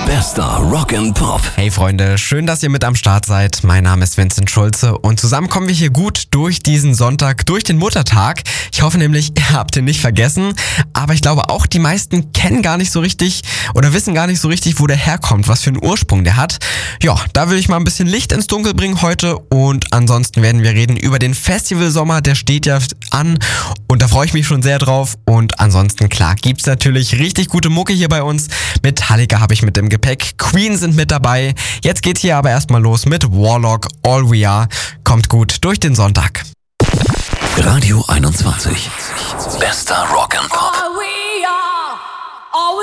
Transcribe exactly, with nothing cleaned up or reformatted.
Bester Rock and Pop. Hey Freunde, schön, dass ihr mit am Start seid. Mein Name ist Vincent Schulze und zusammen kommen wir hier gut durch diesen Sonntag, durch den Muttertag. Ich hoffe nämlich, ihr habt ihn nicht vergessen, aber ich glaube auch, die meisten kennen gar nicht so richtig oder wissen gar nicht so richtig, wo der herkommt, was für einen Ursprung der hat. Ja, da will ich mal ein bisschen Licht ins Dunkel bringen heute und ansonsten werden wir reden über den Festivalsommer, der steht ja an und da freue ich mich schon sehr drauf und ansonsten, klar, gibt's natürlich richtig gute Mucke hier bei uns. Metallica habe ich mit dem Gepäck, Queen sind mit dabei. Jetzt geht hier aber erstmal los mit Warlock, All We Are. Kommt gut durch den Sonntag. Radio einundzwanzig. Bester Rock and Pop.